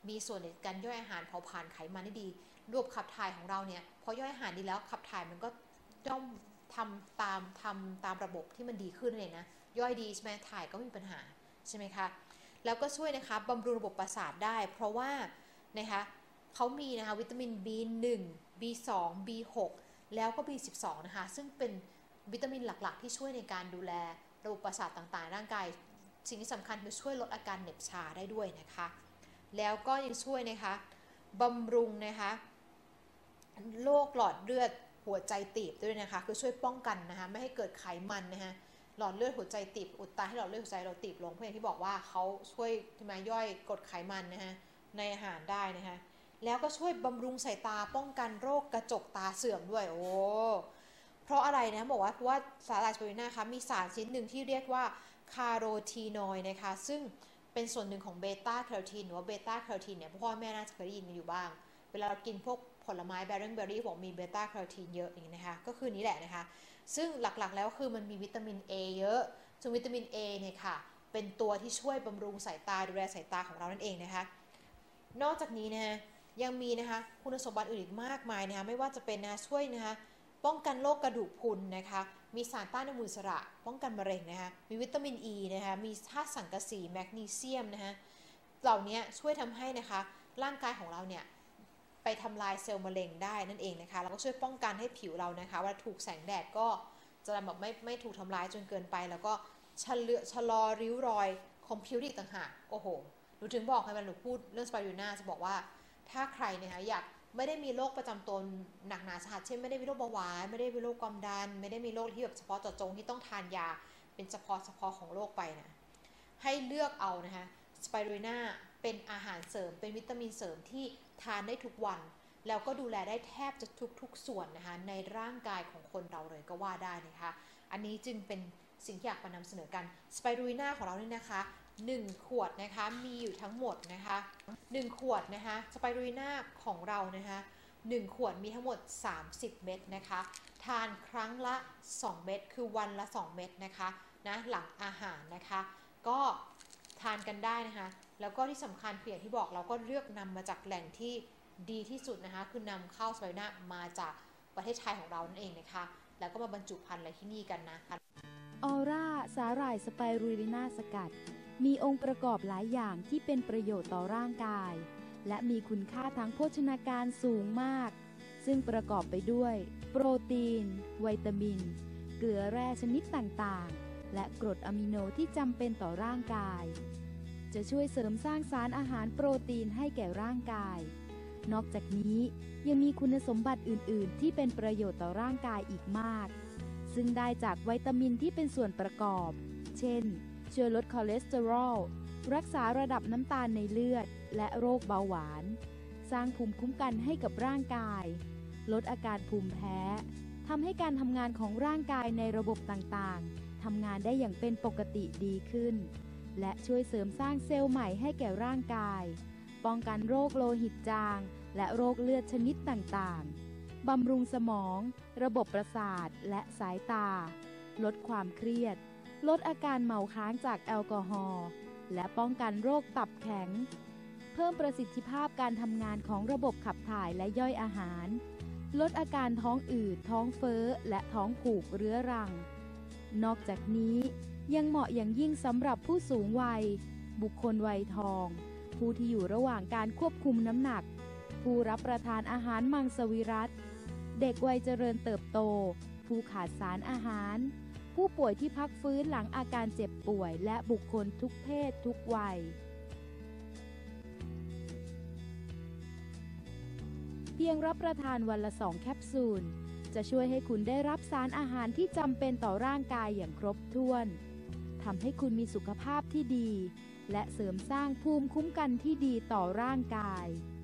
มีส่วนในการย่อยอาหารเผาผลาญไขมันได้ดีระบบขับถ่ายของเราเนี่ยพอย่อยอาหารดีแล้วขับถ่ายมันก็ย่อมทำตามระบบที่มันดีขึ้นเลยนะย่อยดีใช่ไหมถ่ายก็ไม่มีปัญหาใช่ไหมคะแล้วก็ช่วยนะคะบำรุงระบบประสาทได้เพราะว่านะคะเขามีนะคะวิตามิน B1 B2 B6 แล้วก็ B12 นะคะซึ่งเป็นวิตามินหลักๆที่ช่วยในการดูแลระบบประสาทต่างๆร่างกายสิ่งที่สำคัญคือช่วยลดอาการเหน็บชาได้ด้วยนะคะแล้วก็ยังช่วยนะคะบำรุงนะคะโรคหลอดเลือดหัวใจตีบด้วยนะคะคือช่วยป้องกันนะคะไม่ให้เกิดไขมันนะคะหลอดเลือดหัวใจตีบอุดตันให้หลอดเลือดหัวใจเราตีบลงเพราะอย่างที่บอกว่าเขาช่วยมาย่อยกรดไขมันนะคะในอาหารได้นะคะแล้วก็ช่วยบำรุงสายตาป้องกันโรคกระจกตาเสื่อมด้วยโอ้เพราะอะไรนะบอกว่าเพราะว่าสาหร่ายสไปรูลิน่าคะมีสารชนิดหนึ่งที่เรียกว่าคาโรทีนอยด์นะคะซึ่งเป็นส่วนหนึ่งของเบต้าแคโรทีนหรือว่าเบต้าแคโรทีนเนี่ยพ่อแม่น่าจะเคยได้ยินอยู่บ้างเวลาเรากินพวกผลไม้เบอร์รี่บอกมีเบต้าแคโรทีนเยอะอย่างนี้นะคะก็คือนี้แหละนะคะซึ่งหลักๆแล้วคือมันมีวิตามิน A เยอะซึ่งวิตามิน A เนี่ยค่ะเป็นตัวที่ช่วยบำรุงสายตาดูแลสายตาของเรานั่นเองนะคะนอกจากนี้นะยังมีนะคะคุณสมบัติอื่นอีกมากมายนะคะไม่ว่าจะเป็นนะช่วยนะคะป้องกันโรคกระดูกพรุนนะคะมีสารต้านอนุมูลอิสระป้องกันมะเร็งนะคะมีวิตามิน E นะคะมีธาตุสังกะสีแมกนีเซียมนะคะเหล่านี้ช่วยทำให้นะคะร่างกายของเราเนี่ยไปทำลายเซลล์มะเร็งได้นั่นเองนะคะแล้วก็ช่วยป้องกันให้ผิวเรานะคะเวลาถูกแสงแดดก็จะแบบไม่ถูกทำลายจนเกินไปแล้วก็ชะลอริ้วรอยของผิวอีกต่างหากโอ้โหหนูถึงบอกให้มันหนูพูดเรื่องสไปรูลิน่าจะบอกว่าถ้าใครนะคะอยากไม่ได้มีโรคประจำตัวหนักหนาสาหัสเช่นไม่ได้มีโรคเบาหวานไม่ได้มีโรคความดันไม่ได้มีโรคที่แบบเฉพาะเจาะจงที่ต้องทานยาเป็นเฉพาะของโรคไปนะให้เลือกเอานะคะสไปรูลิน่าเป็นอาหารเสริมเป็นวิตามินเสริมที่ทานได้ทุกวันแล้วก็ดูแลได้แทบจะทุกส่วนนะคะในร่างกายของคนเราเลยก็ว่าได้นะคะอันนี้จึงเป็นสิ่งที่อยากมานำเสนอกันสไปรูลิน่าของเราเนี่ยนะคะ1ขวดนะคะมีอยู่ทั้งหมดนะคะ1ขวดนะคะสไปรูลิน่าของเรานะคะ1ขวดมีทั้งหมด30เม็ดนะคะทานครั้งละ2เม็ดคือวันละ2เม็ดนะคะนะหลังอาหารนะคะก็ทานกันได้นะคะแล้วก็ที่สำคัญคืออย่างที่บอกเราก็เลือกนำมาจากแหล่งที่ดีที่สุดนะคะคือนำเข้าสไปรูลิน่ามาจากประเทศไทยของเรานั่นเองนะคะแล้วก็มาบรรจุภัณฑ์อะไรที่นี่กันนะคะออร่าสาหร่ายสไปรูลิน่าสกัดมีองค์ประกอบหลายอย่างที่เป็นประโยชน์ต่อร่างกายและมีคุณค่าทางโภชนาการสูงมากซึ่งประกอบไปด้วยโปรตีนวิตามินเกลือแร่ชนิดต่างๆและกรดอะมิโนที่จำเป็นต่อร่างกายจะช่วยเสริมสร้างสารอาหารโปรตีนให้แก่ร่างกายนอกจากนี้ยังมีคุณสมบัติอื่นๆที่เป็นประโยชน์ต่อร่างกายอีกมากซึ่งได้จากวิตามินที่เป็นส่วนประกอบเช่นช่วยลดคอเลสเตอรอลรักษาระดับน้ำตาลในเลือดและโรคเบาหวานสร้างภูมิคุ้มกันให้กับร่างกายลดอาการภูมิแพ้ทำให้การทำงานของร่างกายในระบบต่างๆทำงานได้อย่างเป็นปกติดีขึ้นและช่วยเสริมสร้างเซลล์ใหม่ให้แก่ร่างกายป้องกันโรคโลหิตจางและโรคเลือดชนิดต่างๆบำรุงสมองระบบประสาทและสายตาลดความเครียดลดอาการเมาค้างจากแอลกอฮอล์และป้องกันโรคตับแข็งเพิ่มประสิทธิภาพการทำงานของระบบขับถ่ายและย่อยอาหารลดอาการท้องอืดท้องเฟ้อและท้องผูกเรื้อรังนอกจากนี้ยังเหมาะอย่างยิ่งสำหรับผู้สูงวัยบุคคลวัยทองผู้ที่อยู่ระหว่างการควบคุมน้ำหนักผู้รับประทานอาหารมังสวิรัติเด็กวัยเจริญเติบโตผู้ขาดสารอาหารผู้ป่วยที่พักฟื้นหลังอาการเจ็บป่วยและบุคคลทุกเพศทุกวัยเพียงรับประทานวันละ2แคปซูลจะช่วยให้คุณได้รับสารอาหารที่จำเป็นต่อร่างกายอย่างครบถ้วนทำให้คุณมีสุขภาพที่ดีและเสริมสร้างภูมิคุ้มกันที่ดีต่อร่างกาย